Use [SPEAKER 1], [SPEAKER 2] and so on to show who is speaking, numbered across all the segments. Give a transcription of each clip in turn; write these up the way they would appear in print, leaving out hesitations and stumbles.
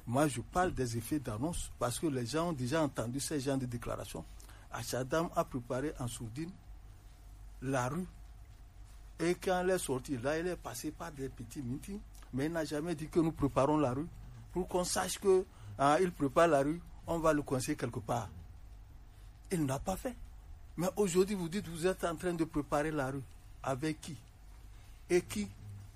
[SPEAKER 1] Moi, je parle des effets d'annonce parce que les gens ont déjà entendu ces genres de déclarations. Achadam a préparé en sourdine la rue. Et quand elle est sortie, là, elle est passée par des petits meetings, mais il n'a jamais dit que nous préparons la rue. Pour qu'on sache qu'il prépare la rue, on va le coincer quelque part. Il n'a pas fait. Mais aujourd'hui, vous dites que vous êtes en train de préparer la rue. Avec qui? Et qui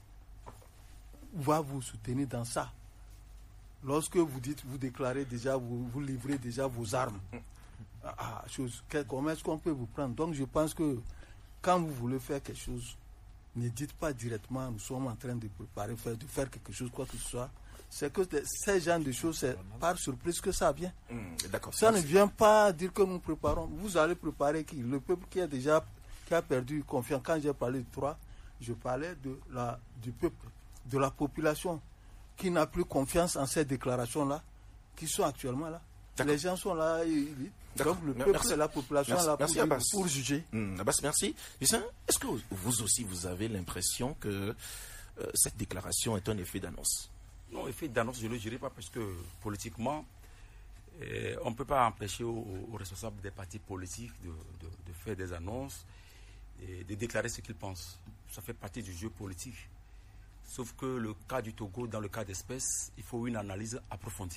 [SPEAKER 1] va vous soutenir dans ça? Lorsque vous dites, vous déclarez déjà, vous livrez déjà vos armes. Comment est-ce qu'on peut vous prendre? Donc je pense que quand vous voulez faire quelque chose, ne dites pas directement, nous sommes en train de préparer, de faire quelque chose, quoi que ce soit. C'est que ces genres de choses, c'est par surprise que ça vient. Ça ne vient pas dire que nous préparons. Vous allez préparer qui? Le peuple qui a perdu confiance. Quand j'ai parlé de 3, je parlais du peuple, de la population qui n'a plus confiance en ces déclarations-là, qui sont actuellement là. Les gens sont là, donc le peuple et la population là pour juger.
[SPEAKER 2] Abbas, merci. Est-ce que vous aussi, vous avez l'impression que cette déclaration est un effet d'annonce?
[SPEAKER 3] Non, effet d'annonce, je ne le dirais pas parce que politiquement, on ne peut pas empêcher aux responsables des partis politiques de faire des annonces et de déclarer ce qu'ils pensent. Ça fait partie du jeu politique. Sauf que le cas du Togo, dans le cas d'espèce, il faut une analyse approfondie.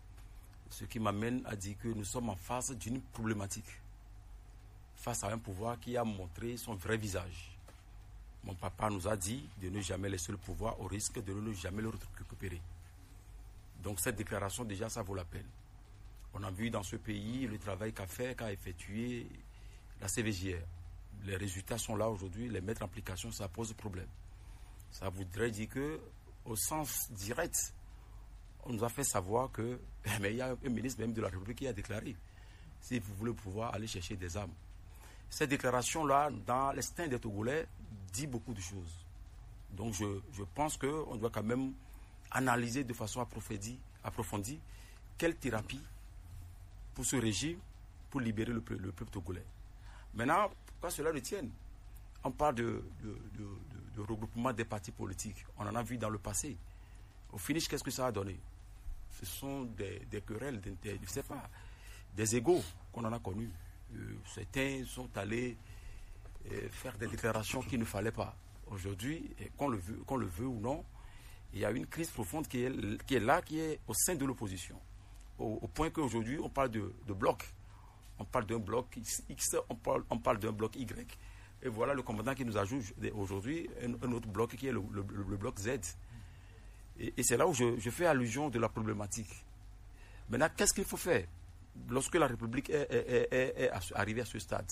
[SPEAKER 3] Ce qui m'amène à dire que nous sommes en face d'une problématique, face à un pouvoir qui a montré son vrai visage. Mon papa nous a dit de ne jamais laisser le pouvoir au risque de ne jamais le récupérer. Donc cette déclaration, déjà, ça vaut la peine. On a vu dans ce pays le travail qu'a effectué la CVJR. Les résultats sont là aujourd'hui, les mettre en application, ça pose problème. Ça voudrait dire que, au sens direct, on nous a fait savoir que, mais il y a un ministre même de la République qui a déclaré, si vous voulez pouvoir aller chercher des armes. Cette déclaration-là, dans l'instinct des Togolais, dit beaucoup de choses. Donc je pense qu'on doit quand même analyser de façon approfondie quelle thérapie pour ce régime, pour libérer le peuple togolais. Maintenant, pourquoi cela le tienne? On parle de regroupement des partis politiques. On en a vu dans le passé. Au finish, qu'est-ce que ça a donné? Ce sont des querelles, je ne sais pas, des égos qu'on en a connus. Certains sont allés faire des déclarations qu'il ne fallait pas. Aujourd'hui, qu'on le veut ou non, il y a une crise profonde qui est là, qui est au sein de l'opposition. Au point qu'aujourd'hui, on parle de bloc. On parle d'un bloc X, on parle d'un bloc Y. Et voilà le commandant qui nous ajoute aujourd'hui un autre bloc qui est le bloc Z. Et c'est là où je fais allusion de la problématique. Maintenant, qu'est-ce qu'il faut faire lorsque la République est arrivée à ce stade?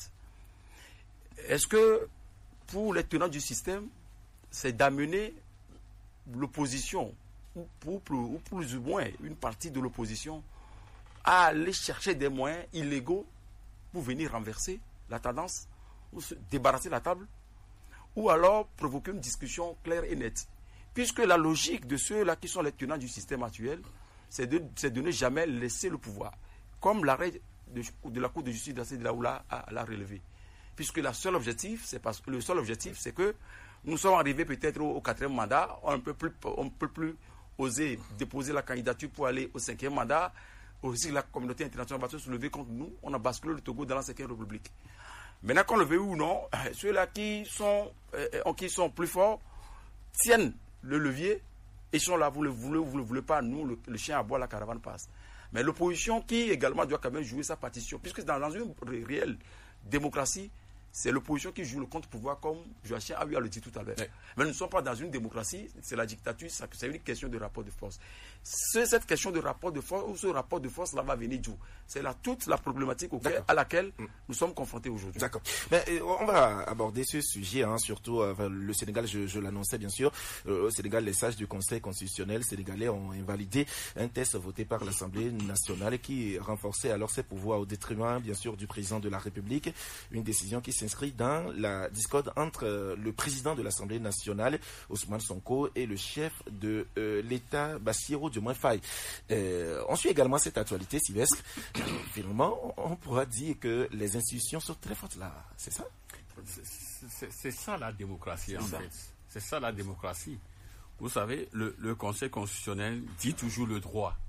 [SPEAKER 3] Est-ce que pour les tenants du système, c'est d'amener l'opposition, ou plus ou moins une partie de l'opposition, à aller chercher des moyens illégaux pour venir renverser la tendance, ou se débarrasser de la table, ou alors provoquer une discussion claire et nette? Puisque la logique de ceux-là qui sont les tenants du système actuel, c'est de ne jamais laisser le pouvoir. Comme l'arrêt de la Cour de justice de Daoula l'a relevé. Puisque le seul objectif, c'est que nous sommes arrivés peut-être au 4e mandat, on ne peut plus oser déposer la candidature pour aller au 5e mandat. Aussi, la communauté internationale va se soulever contre nous. On a basculé le Togo dans la 5e République. Maintenant, qu'on le veuille ou non, ceux-là qui sont plus forts tiennent le levier et sont là, vous ne le voulez pas, nous, le chien à boire, la caravane passe. Mais l'opposition qui également doit quand même jouer sa partition, puisque dans une réelle démocratie, c'est l'opposition qui joue le contre-pouvoir, comme Joachim a eu à le dire tout à l'heure. Oui. Mais nous ne sommes pas dans une démocratie, c'est la dictature, c'est une question de rapport de force. C'est cette question de rapport de force, ou ce rapport de force là va venir d'où? C'est là toute la problématique à laquelle nous sommes confrontés aujourd'hui.
[SPEAKER 2] D'accord. Mais on va aborder ce sujet, surtout le Sénégal, je l'annonçais bien sûr. Au Sénégal, les sages du Conseil constitutionnel sénégalais ont invalidé un texte voté par l'Assemblée nationale qui renforçait alors ses pouvoirs au détriment bien sûr du président de la République. Une décision qui s'inscrit dans la discorde entre le président de l'Assemblée nationale, Ousmane Sonko, et le chef de l'État, Bassirou Diomaye Faye. On suit également cette actualité, Sylvestre. Finalement, on pourra dire que les institutions sont très fortes là, c'est ça?
[SPEAKER 4] C'est ça la démocratie en fait. C'est ça la démocratie. Vous savez, le Conseil constitutionnel dit toujours le droit.